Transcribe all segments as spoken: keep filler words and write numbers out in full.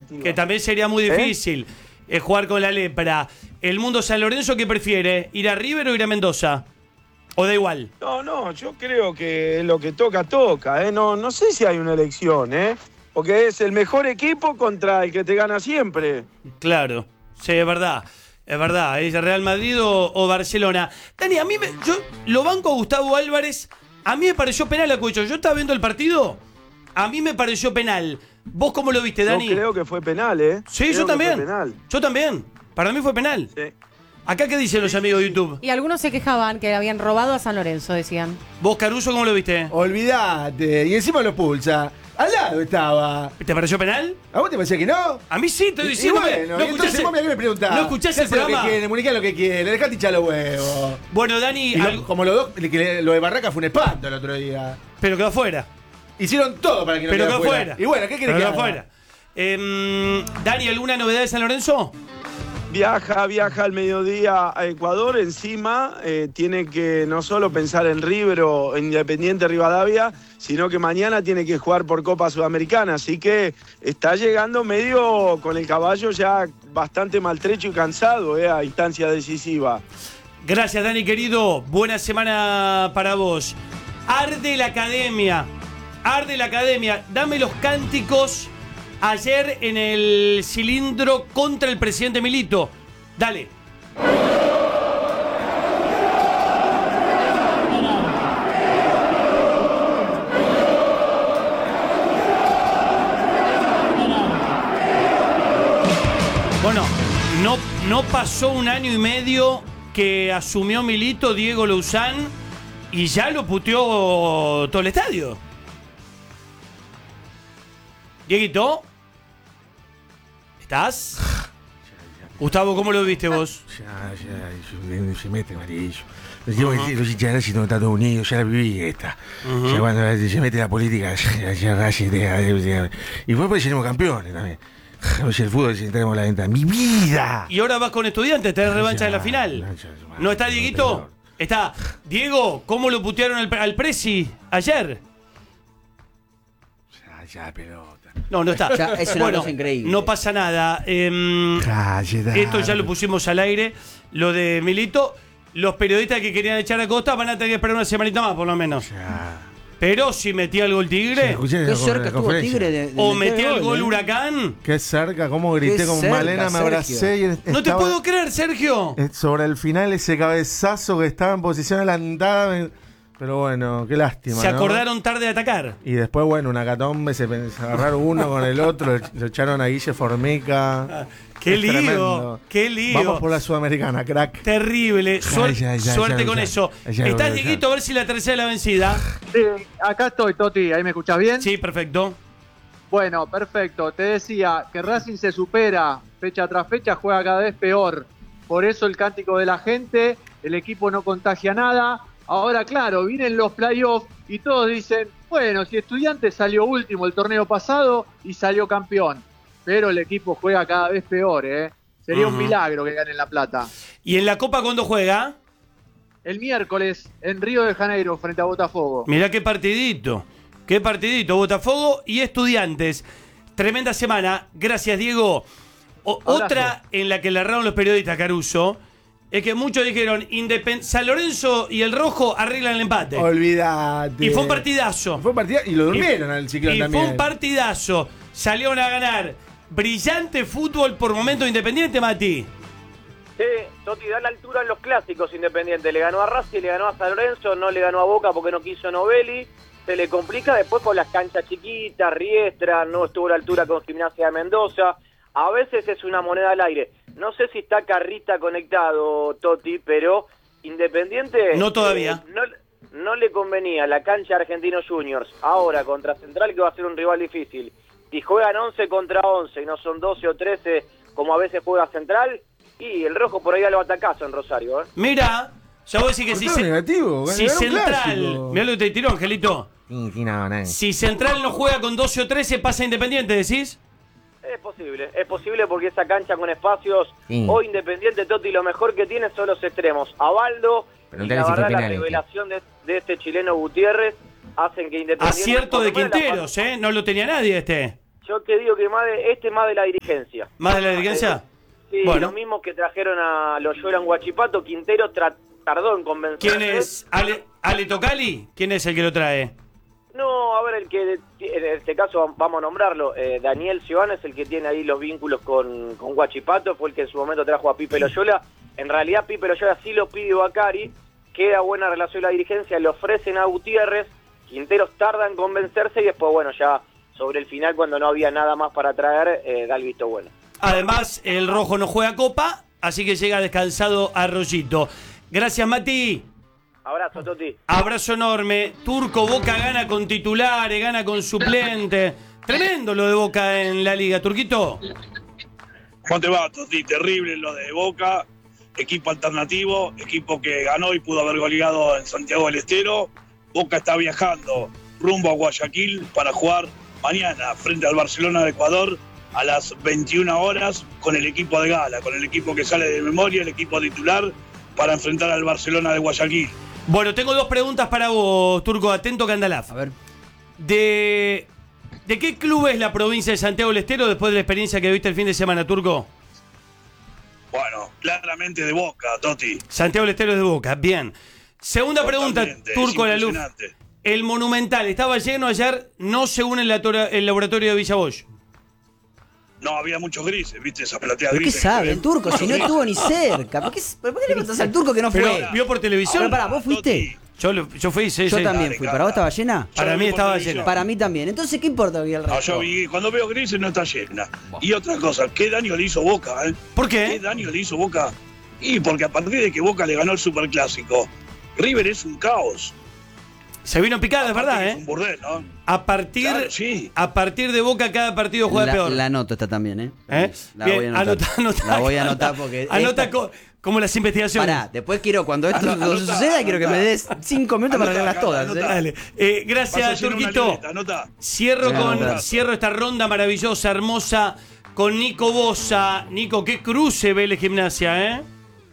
directiva. Que también sería muy difícil ¿Eh? Eh, jugar con la lepra. ¿El Mundo San Lorenzo qué prefiere? ¿Ir a River o ir a Mendoza? ¿O da igual? No, no, yo creo que lo que toca, toca. ¿eh? No, no sé si hay una elección, ¿eh? Porque es el mejor equipo contra el que te gana siempre. Claro, sí, es verdad. Es verdad, ¿es Real Madrid o, o Barcelona? Dani, a mí me, yo lo banco a Gustavo Álvarez. A mí me pareció penal, Acucho. Yo estaba viendo el partido. A mí me pareció penal. ¿Vos cómo lo viste, Dani? Yo creo que fue penal, ¿eh? Sí, creo yo también. Fue penal. Yo también. Para mí fue penal. Sí. ¿Acá qué dicen los amigos de YouTube? Y algunos se quejaban que habían robado a San Lorenzo, decían. ¿Vos, Caruso, cómo lo viste? Olvídate. Y encima lo pulsa. Al lado estaba. ¿Te pareció penal? ¿A vos te parecía que no? A mí sí, estoy Y diciendo. bueno, ¿No y entonces vos me me preguntás. ¿No escuchás el Hace lo programa? que quiere, comunicá lo que quiere, dejate hinchar los huevos. Bueno, Dani. Y lo- algo- como los dos, que le- lo de Barraca fue un espanto el otro día. Pero quedó afuera. Hicieron todo para que no Pero quedara quedó fuera. fuera. Y bueno, ¿qué querés Pero que quedó haga? fuera. Em, Dani, ¿alguna novedad de San Lorenzo? Viaja, viaja al mediodía a Ecuador, encima eh, tiene que no solo pensar en River o en Independiente Rivadavia, sino que mañana tiene que jugar por Copa Sudamericana, así que está llegando medio con el caballo ya bastante maltrecho y cansado eh, a instancia decisiva. Gracias, Dani, querido. Buena semana para vos. Arde la academia. Arde la academia. Dame los cánticos ayer en el cilindro contra el presidente Milito. Dale. Bueno, no, no pasó un año y medio que asumió Milito, Diego Luzán, y ya lo puteó todo el estadio. Dieguito, ¿estás? Gustavo, ¿cómo lo viste vos? Ya, ya, se mete amarillo. Los digo que los hinchas de Racing no están todos unidos, ya la viví esta. Uh-huh. Ya cuando se mete la política, ya, ya Racing deja de... Y después pues seremos campeones también. No sé, el fútbol si entremos la venta. ¡Mi vida! Y ahora vas con Estudiantes, tenés revancha Ya, de la final. ya, ya, ¿No está Dieguito? Está. Diego, ¿cómo lo putearon al, al Presi ayer? Ya, ya, pelota. No, no está. Ya, es una bueno, cosa increíble. no pasa nada. Eh, Ya, ya, dale. esto ya lo pusimos al aire. Lo de Milito. Los periodistas que querían echar a Costa van a tener que esperar una semanita más, por lo menos. Ya. Pero si metía el gol Tigre, Escuché Qué la- cerca la estuvo conferencia. Tigre de, de o meter metía el gol ¿eh? Huracán. Qué cerca, cómo grité Qué con cerca, Malena, me abracé y No te estaba- puedo creer, Sergio. eh, sobre el final ese cabezazo que estaba en posición adelantada. me- Pero bueno, qué lástima. Se ¿no? acordaron tarde de atacar. Y después, bueno, una catombe, se, pen- se agarraron uno con el otro, lo echaron a Guille Formica. Qué Es lío, tremendo. qué lío. Vamos por la Sudamericana, crack. Terrible. Suer- ya, ya, suerte ya, con ya. eso. Ya, ¿Estás, ya. Dieguito, a ver si la tercera es la vencida? Sí, acá estoy, Toti. ¿Ahí me escuchás bien? Sí, perfecto. Bueno, perfecto. Te decía que Racing se supera, fecha tras fecha juega cada vez peor. Por eso el cántico de la gente, el equipo no contagia nada. Ahora, claro, vienen los playoffs y todos dicen, bueno, si Estudiantes salió último el torneo pasado y salió campeón. Pero el equipo juega cada vez peor, ¿eh? Sería Ujú. un milagro que ganen La Plata. ¿Y en la Copa cuándo juega? El miércoles en Río de Janeiro frente a Botafogo. Mirá qué partidito. Qué partidito. Botafogo y Estudiantes. Tremenda semana. Gracias, Diego. O- Abrazo. otra en la que le erraron los periodistas, Caruso, es que muchos dijeron Independ- San Lorenzo y el Rojo arreglan el empate. Olvídate. Y fue un partidazo. Fue un partidazo y lo durmieron Y- al ciclón y también. fue un partidazo. Salieron a ganar. Brillante fútbol por momento Independiente, Mati. Sí, Toti da la altura en los clásicos Independiente. Le ganó a Racing, le ganó a San Lorenzo, no le ganó a Boca porque no quiso Novelli. Se le complica después con las canchas chiquitas, Riestra, no estuvo a la altura con Gimnasia de Mendoza. A veces es una moneda al aire. No sé si está Carrita conectado, Toti, pero Independiente... No todavía. eh, no, no le convenía la cancha Argentinos Juniors. Ahora contra Central, que va a ser un rival difícil. Si juegan once contra once y no son doce o trece como a veces juega Central, y el Rojo por ahí lo atacazo en Rosario. ¿eh? Mira, ya voy a decir que si, Todo se- negativo, si ganó un Central... clásico. Mirá lo que te tiró, Angelito. Sí, sí, no, no. Si Central no juega con doce o trece, pasa Independiente, ¿decís? Es posible, es posible porque esa cancha con espacios, Sí. hoy Independiente, Toti, lo mejor que tiene son los extremos. Avaldo y Preguntale la si fue verdad la penal, revelación de, de este chileno Gutiérrez hacen que Independiente... Acierto por de lo menos la Quinteros, ¿eh? No lo tenía nadie este. Yo te digo que más de, este más de la dirigencia. ¿Más de la dirigencia? Sí, Bueno. los mismos que trajeron a los Yoran Guachipato, Quintero tra- tardó en convencer. ¿Quién es? ¿Ale, Ale Tocali? ¿Quién es el que lo trae? No, a ver, el que en este caso vamos a nombrarlo, eh, Daniel Ciobán es el que tiene ahí los vínculos con, con Guachipato, fue el que en su momento trajo a Pipe Loyola. En realidad Pipe Loyola sí lo pide Bacari, queda buena relación la dirigencia, le ofrecen a Gutiérrez, Quinteros tarda en convencerse y después, bueno, ya sobre el final, cuando no había nada más para traer, eh, da el visto bueno. Además, el rojo no juega copa, así que llega descansado Arroyito. Gracias, Mati. Abrazo, Toti. Abrazo enorme. Turco, Boca gana con titulares, gana con suplente. Tremendo lo de Boca en la liga. Turquito. ¿Cómo te va, Toti? Terrible lo de Boca. Equipo alternativo, equipo que ganó y pudo haber goleado en Santiago del Estero. Boca está viajando rumbo a Guayaquil para jugar mañana frente al Barcelona de Ecuador a las veintiuna horas con el equipo de gala, con el equipo que sale de memoria, el equipo titular, para enfrentar al Barcelona de Guayaquil. Bueno, tengo dos preguntas para vos, Turco. Atento, Candalaf. A ver. De, ¿De qué club es la provincia de Santiago del Estero después de la experiencia que viste el fin de semana, Turco? Bueno, claramente de Boca, Toti. Santiago del Estero es de Boca, bien. Segunda pregunta, Totalmente, Turco es La Luz. impresionante. El Monumental estaba lleno ayer, no según el, latora- el laboratorio de Villaboy. No, había muchos grises, ¿viste? Esa platea ¿Pero qué grises. sabe el turco? Si no Muchos estuvo grises. ni cerca. ¿Por qué, por qué le preguntás al turco que no fue? Pero vio por televisión. Pero pará, ¿vos fuiste? Toti, Yo, lo- yo fui, sí, Yo sí. también Dale, fui. cara. ¿Para vos estaba llena? Para Yo mí vi por estaba televisión. llena. Para mí también. Entonces, ¿qué importa que el No, resto? yo vi, cuando veo grises no está llena. Y otra cosa, ¿qué daño le hizo Boca, eh? ¿Por ¿Qué qué? daño le hizo Boca? Y porque a partir de que Boca le ganó el Superclásico, River es un caos. Se vino picada, es Aparte verdad, que Es ¿eh? un burdel, ¿no? A partir, Claro, sí. a partir de Boca cada partido juega La, peor. la anoto está también, ¿eh? ¿Eh? La Bien, voy a anotar. anotá, anotá. La voy a anotar porque. Anota esta- co- como las investigaciones. Pará, después quiero, cuando esto Anota, anota, suceda, quiero que me des cinco minutos para Anota, arreglarlas todas. anota. ¿eh? Dale. Eh, Vas a gracias, hacer una Turquito. libreta, anota. Cierro, Bien, con, gracias. cierro esta ronda maravillosa, hermosa, con Nico Bosa. Nico, qué cruce Vélez Gimnasia, ¿eh?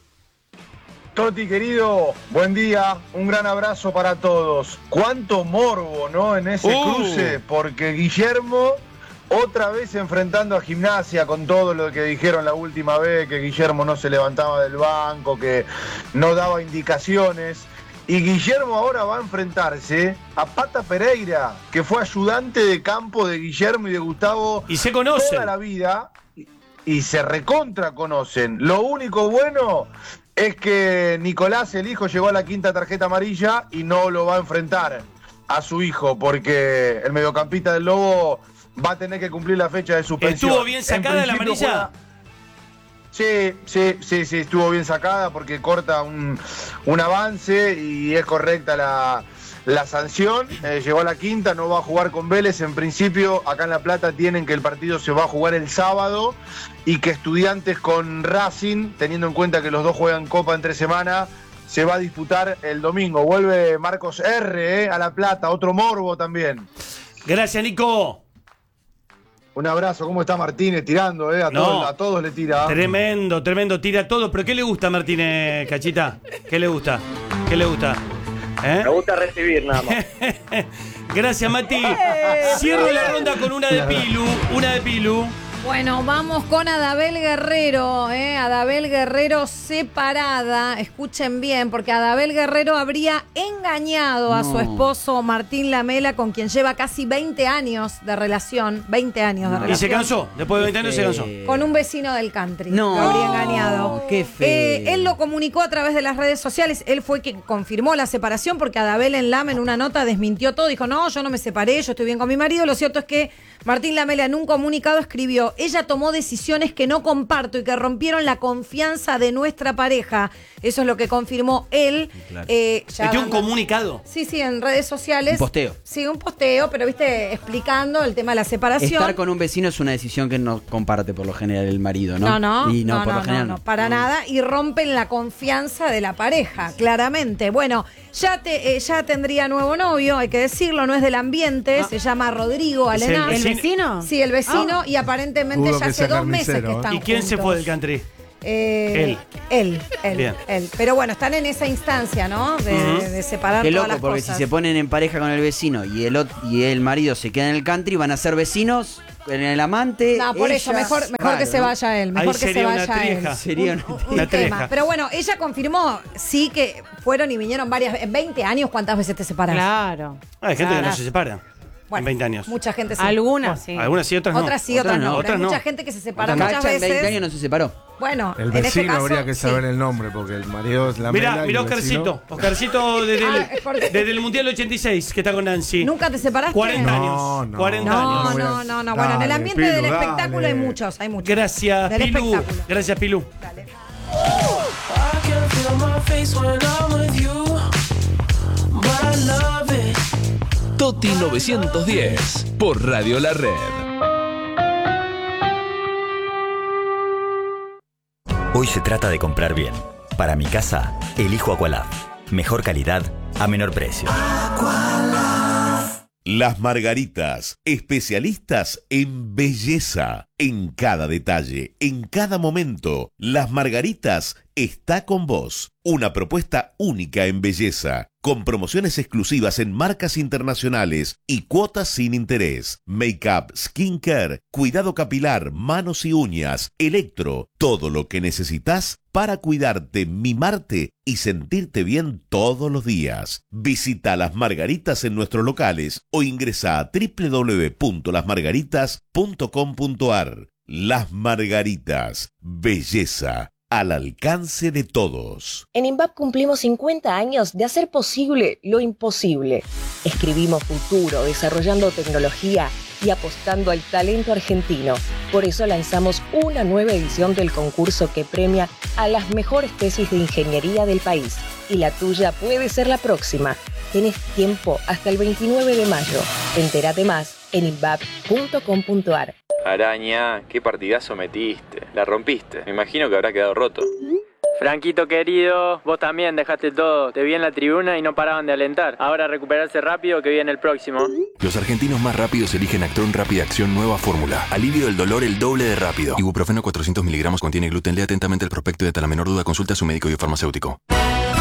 Toti, querido, buen día, un gran abrazo para todos. Cuánto morbo, ¿no? En ese Uh. cruce, porque Guillermo otra vez enfrentando a Gimnasia con todo lo que dijeron la última vez, que Guillermo no se levantaba del banco, que no daba indicaciones. Y Guillermo ahora va a enfrentarse a Pata Pereira, que fue ayudante de campo de Guillermo y de Gustavo Y se conocen. toda la vida y se recontra conocen. Lo único bueno es que Nicolás, el hijo, llegó a la quinta tarjeta amarilla y no lo va a enfrentar a su hijo porque el mediocampista del Lobo va a tener que cumplir la fecha de suspensión. ¿Estuvo bien sacada En la principio amarilla? juega- Sí, sí, sí, sí, estuvo bien sacada porque corta un, un avance y es correcta la, la sanción. Eh, llegó a la quinta, no va a jugar con Vélez. En principio, acá en La Plata tienen que el partido se va a jugar el sábado y que Estudiantes con Racing, teniendo en cuenta que los dos juegan Copa entre semana, se va a disputar el domingo. Vuelve Marcos R. eh, a La Plata, otro morbo también. Gracias, Nico. Un abrazo, ¿cómo está Martínez tirando? Eh? A, No. todos, a todos le tira. Tremendo, tremendo, tira todo. ¿Pero qué le gusta a Martínez, Cachita? ¿Qué le gusta? ¿Qué le gusta? ¿Eh? Me gusta recibir nada más. Gracias, Mati. Cierro la ronda con una de Pilu. Una de Pilu. Bueno, vamos con Adabel Guerrero, ¿eh? Adabel Guerrero separada. Escuchen bien, porque Adabel Guerrero habría engañado a No. su esposo Martín Lamela, con quien lleva casi veinte años de relación. veinte años de No. Y se relación. cansó. Después de veinte años se cansó. Eh, Con un vecino del country. No. Lo habría engañado. Qué feo. Eh, él lo comunicó a través de las redes sociales. Él fue quien confirmó la separación porque Adabel en Lam en una nota desmintió todo. Dijo, no, yo no me separé, yo estoy bien con mi marido. Lo cierto es que Martín Lamela en un comunicado escribió, ella tomó decisiones que no comparto y que rompieron la confianza de nuestra pareja. Eso es lo que confirmó él. Claro. Eh, ya Metió un dando- comunicado. Sí, sí, en redes sociales. Un posteo. Sí, un posteo, pero viste, explicando el tema de la separación. Estar con un vecino es una decisión que no comparte por lo general el marido, ¿no? No, no, Y no, no, por no, lo general no, no. no, para nada. Y rompen la confianza de la pareja, claramente. Bueno, ya te, eh, ya tendría nuevo novio, hay que decirlo, no es del ambiente, se llama Rodrigo ¿Es el Alenaz. vecino? vecino? Sí, el vecino, y aparentemente Dudo ya que hace sea dos meses carnicero, que ¿eh? están ¿Y quién se juntos. fue del country? Eh, él, él, Bien. él. Pero bueno, están en esa instancia, ¿no? De, Ujú. de separar Qué todas loco, las porque cosas. si se ponen en pareja con el vecino y el ot- y el marido se queda en el country, van a ser vecinos en el amante. No, por ella- eso, mejor, mejor Raro, que se ¿no? vaya él. Mejor Ahí que se sería una vaya trieja. él. Sería Un- una- un una tema. trieja. Pero bueno, ella confirmó, sí, que fueron y vinieron varias. En veinte años, ¿cuántas veces te separas? Claro. Ah, hay gente que no Claro. se separa Bueno, en veinte años. Mucha gente sí. Algunas, sí. Algunas sí, otras no. Otras sí, otras, Otras no. no. Pero hay Otras no. mucha gente que se separa muchas Cacha en veces. veinte años no se separó. Bueno, El en este vecino caso. habría que sí. saber el nombre, porque el marido es la Mirá, Mela y mirá el vecino- Oscarcito. Oscarcito desde, Ah, el, es porque- desde el Mundial ochenta y seis, que está con Nancy. ¿Nunca te separaste? cuarenta No, años. no. cuarenta No, años. no, no, no. Bueno, en el Dale, ambiente Pilu, del dale. espectáculo hay muchos, hay muchos. Gracias, Del Pilu. espectáculo. Gracias, Pilu. Toti novecientos diez por Radio La Red. Hoy se trata de comprar bien. Para mi casa, elijo Aqualab. Mejor calidad a menor precio. Las Margaritas, especialistas en belleza. En cada detalle, en cada momento, Las Margaritas está con vos. Una propuesta única en belleza, con promociones exclusivas en marcas internacionales y cuotas sin interés. Make-up, skincare, cuidado capilar, manos y uñas, electro, todo lo que necesitas para cuidarte, mimarte y sentirte bien todos los días. Visita Las Margaritas en nuestros locales o ingresa a doble u doble u doble u punto las margaritas punto com punto a r. Las Margaritas, belleza al alcance de todos. En INVAP cumplimos cincuenta años de hacer posible lo imposible. Escribimos futuro, desarrollando tecnología y apostando al talento argentino. Por eso lanzamos una nueva edición del concurso que premia a las mejores tesis de ingeniería del país. Y la tuya puede ser la próxima. Tenés tiempo hasta el veintinueve de mayo. Entérate más en invap punto com punto a r. Araña, qué partidazo metiste. La rompiste. Me imagino que habrá quedado roto. Franquito querido, vos también dejaste todo. Te vi en la tribuna y no paraban de alentar. Ahora recuperarse rápido que viene el próximo. Los argentinos más rápidos eligen Actron Rápida Acción Nueva Fórmula. Alivio del dolor el doble de rápido. Ibuprofeno cuatrocientos miligramos contiene gluten. Lea atentamente el prospecto y ante la menor duda consulta a su médico y farmacéutico.